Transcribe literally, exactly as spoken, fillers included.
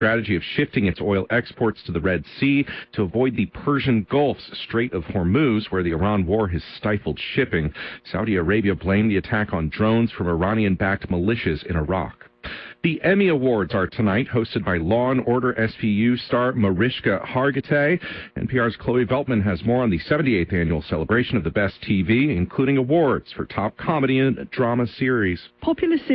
strategy of shifting its oil exports to the Red Sea to avoid the Persian Gulf's Strait of Hormuz, where the Iran war has stifled shipping. Saudi Arabia blamed the attack on drones from Iranian-backed militias in Iraq. The Emmy Awards are tonight, hosted by Law and Order S V U star Mariska Hargitay. N P R's Chloe Veltman has more on the seventy-eighth annual celebration of the best T V, including awards for top comedy and drama series. Popular